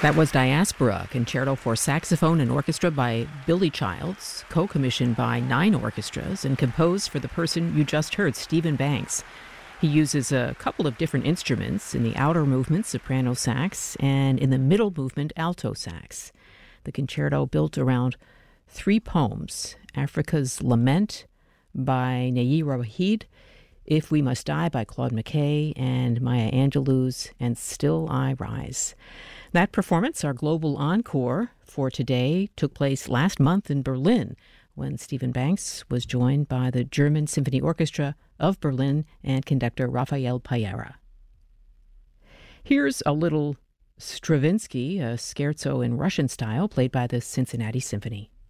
That was Diaspora, concerto for saxophone and orchestra by Billy Childs, co-commissioned by 9 orchestras and composed for the person you just heard, Stephen Banks. He uses a couple of different instruments, in the outer movement, soprano sax, and in the middle movement, alto sax. The concerto built around 3 poems: Africa's Lament by Nayirah Waheed, If We Must Die by Claude McKay, and Maya Angelou's And Still I Rise. That performance, our global encore for today, took place last month in Berlin when Stephen Banks was joined by the German Symphony Orchestra of Berlin and conductor Rafael Payera. Here's a little Stravinsky, a scherzo in Russian style played by the Cincinnati Symphony.